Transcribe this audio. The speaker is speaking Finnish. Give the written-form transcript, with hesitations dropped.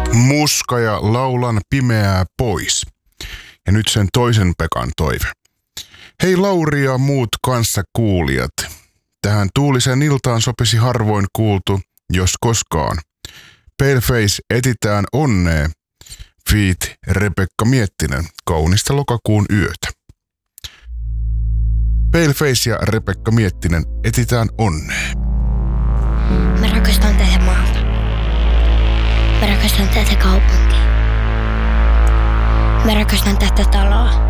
Muska ja laulan pimeää pois. Ja nyt sen toisen Pekan toive. Hei Lauri ja muut kanssakuulijat. Tähän tuuliseen iltaan sopisi harvoin kuultu, jos koskaan. Paleface etitään onnea. Feat. Rebekka Miettinen, kaunista lokakuun yötä. Paleface ja Rebekka Miettinen, etitään onnea. Mä rakastan tätä maata. Mä rakastan tätä kaupunkia. Mä rakastan tätä taloa.